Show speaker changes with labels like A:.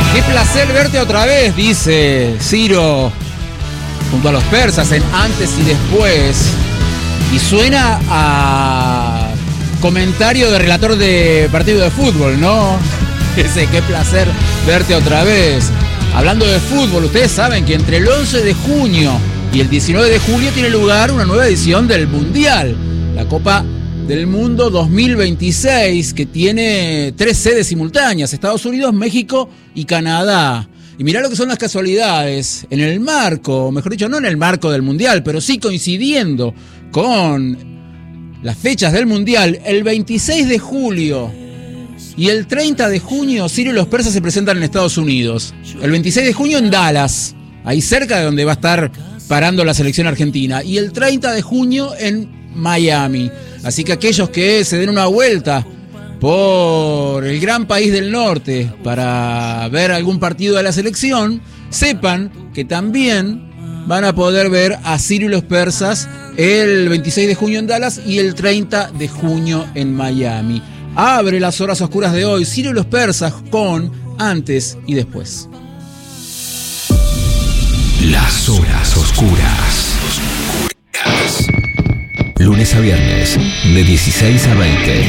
A: Qué placer verte otra vez, dice Ciro junto a los persas en Antes y Después. Y suena a comentario de relator de partido de fútbol, ¿no? Ese, qué placer verte otra vez. Hablando de fútbol, ustedes saben que entre el 11 de junio y el 19 de julio tiene lugar una nueva edición del Mundial, la Copa del Mundo 2026, que tiene 3 sedes simultáneas: Estados Unidos, México y Canadá. Y mirá lo que son las casualidades. En el marco, mejor dicho, no en el marco del Mundial, pero sí coincidiendo con las fechas del Mundial, el 26 de julio y el 30 de junio, Ciro y los persas se presentan en Estados Unidos. El 26 de junio en Dallas, ahí cerca de donde va a estar parando la selección argentina. Y el 30 de junio en Miami. Así que aquellos que se den una vuelta por el gran país del norte para ver algún partido de la selección, sepan que también van a poder ver a Ciro y los persas el 26 de junio en Dallas y el 30 de junio en Miami. Abre las horas oscuras de hoy Ciro y los persas con Antes y Después.
B: Las horas oscuras. Lunes a viernes, de 16 a 20.